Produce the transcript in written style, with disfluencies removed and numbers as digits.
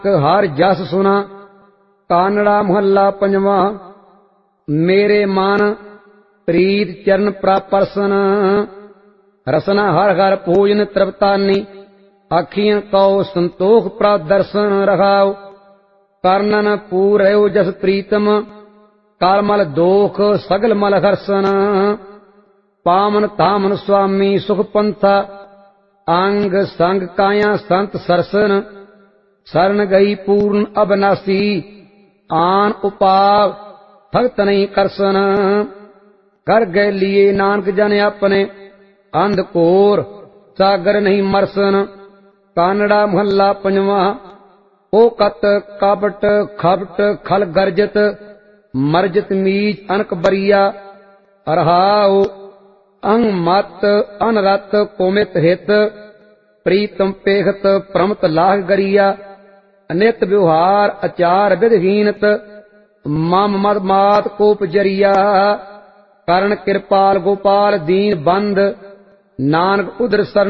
हर जस सुना। कानड़ा महला पंजवा। मेरे मन प्रीत चरण प्रापरसन। रसना हर हर भोजन तृप्तानी। आखियां कौ संतोख प्रदर्शन रखाओ। करनन पूरयो जस प्रीतम। कालमल दोख सगल मल हर्षन। पावन तामन स्वामी सुख पंथा। अंग संग काया संत सरसन। शरण गई पूर्ण अबनासी। आन उपाव भगत नहीं करसन। कर गए लिए नानक जन अपने। अंधकोर सागर नहीं मरसन। कानड़ा महला पंजवा। ओ कत काबट खबट खल गर्जत। मरजत मीज अनक बरिया। अरहाओ अंग मत अनरत कोमित हित। प्रीतम पेखत प्रमत लाह गरिया। अनित व्यवहार अचार विधहीनत। मम मद मात कोप जरिया। करण कृपाल गोपाल दीन बंद। नानक उदर शरण